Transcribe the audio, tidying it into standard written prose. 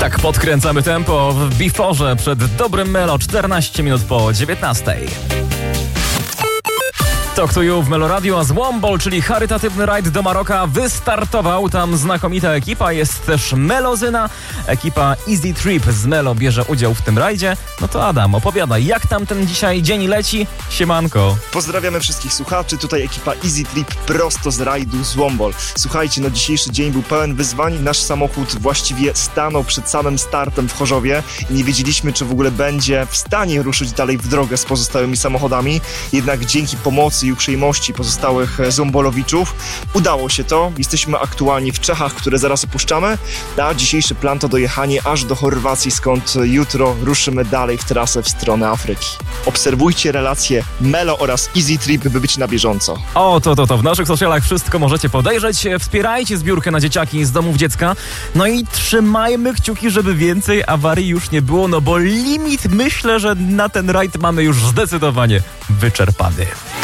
Tak podkręcamy tempo w Beforze przed dobrym Melo, 14 minut po 19. Talk to You w Melo Radio, a z Wombol, czyli charytatywny rajd do Maroka, wystartował. Tam znakomita ekipa, jest też Melozyna. Ekipa Easy Trip z Melo bierze udział w tym rajdzie. No to Adam, opowiadaj, jak tam ten dzisiaj dzień leci? Siemanko. Pozdrawiamy wszystkich słuchaczy, tutaj ekipa Easy Trip prosto z rajdu z Wombol. Słuchajcie, no dzisiejszy dzień był pełen wyzwań. Nasz samochód właściwie stanął przed samym startem w Chorzowie i nie wiedzieliśmy, czy w ogóle będzie w stanie ruszyć dalej w drogę z pozostałymi samochodami. Jednak dzięki pomocy i uprzejmości pozostałych zombolowiczów udało się to. Jesteśmy aktualnie w Czechach, które zaraz opuszczamy, a dzisiejszy plan to dojechanie aż do Chorwacji, skąd jutro ruszymy dalej w trasę w stronę Afryki. Obserwujcie relacje Melo oraz Easy Trip, by być na bieżąco. O, to w naszych socialach wszystko możecie podejrzeć. Wspierajcie zbiórkę na dzieciaki z domów dziecka. No i trzymajmy kciuki, żeby więcej awarii już nie było, no bo limit, myślę, że na ten rajd mamy już zdecydowanie wyczerpany.